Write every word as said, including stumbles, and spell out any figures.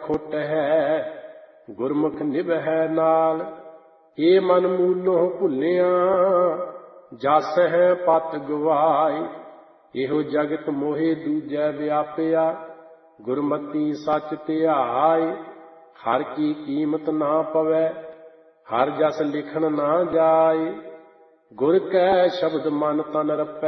ਖੁੱਟ ਹੈ, ਗੁਰਮੁਖ ਨਿਭੈ ਨਾਲ। ਏ ਮਨ ਮੂਲੋਂ ਭੁੱਲਿਆ, ਜਸ ਹੈ ਪਤ ਗਵਾਏ। ਇਹੋ ਜਗਤ ਮੋਹਿ ਦੂਜੈ ਵਿਆਪਿਆ, ਗੁਰਮਤੀ ਸੱਚ ਧਿਆਏ। ਹਰ ਕੀ ਕੀਮਤ ਨਾ ਪਵੈ, ਹਰ ਜਸ ਲਿਖਣ ਨਾ ਜਾਏ। ਗੁਰ ਕੈ ਸ਼ਬਦ ਮਨ ਤਨ ਰਪੈ,